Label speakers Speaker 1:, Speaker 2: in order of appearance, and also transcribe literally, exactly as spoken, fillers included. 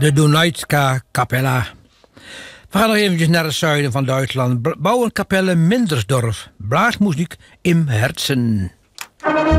Speaker 1: de Donauwska Kapella. We gaan nog eventjes naar het zuiden van Duitsland. Bouwen Kapelle Mindersdorf. Blaasmuziek im Herzen.